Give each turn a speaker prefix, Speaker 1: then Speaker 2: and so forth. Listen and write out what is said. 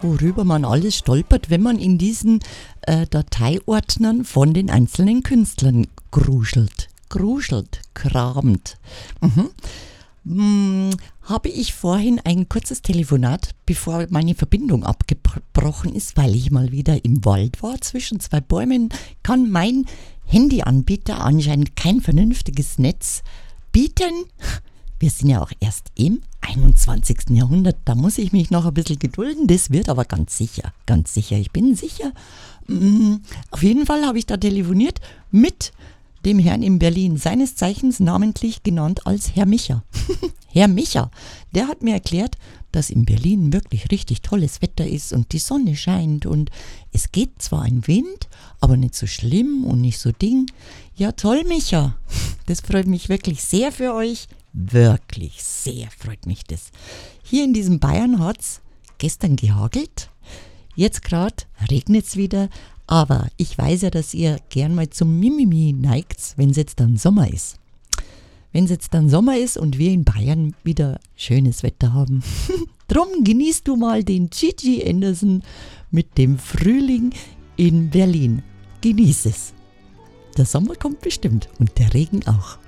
Speaker 1: worüber man alles stolpert, wenn man in diesen Dateiordnern von den einzelnen Künstlern kramt. Habe ich vorhin ein kurzes Telefonat, bevor meine Verbindung abgebrochen ist, weil ich mal wieder im Wald war, zwischen zwei Bäumen, kann mein Handyanbieter anscheinend kein vernünftiges Netz bieten. Wir sind ja auch erst im 21. Jahrhundert, da muss ich mich noch ein bisschen gedulden, das wird aber ganz sicher, ich bin sicher. Auf jeden Fall habe ich da telefoniert mit dem Herrn in Berlin, seines Zeichens namentlich genannt als Herr Micha. Herr Micha, der hat mir erklärt, dass in Berlin wirklich richtig tolles Wetter ist und die Sonne scheint und es geht zwar ein Wind, aber nicht so schlimm und nicht so Ding. Ja toll, Micha, das freut mich wirklich sehr für euch. Wirklich sehr freut mich das. Hier in diesem Bayern hat es gestern gehagelt, jetzt gerade regnet es wieder, aber ich weiß ja, dass ihr gern mal zum Mimimi neigt, wenn es jetzt dann Sommer ist. Wenn es jetzt dann Sommer ist und wir in Bayern wieder schönes Wetter haben. Drum genießt du mal den Gigi Anderson mit dem Frühling in Berlin. Genieß es. Der Sommer kommt bestimmt und der Regen auch.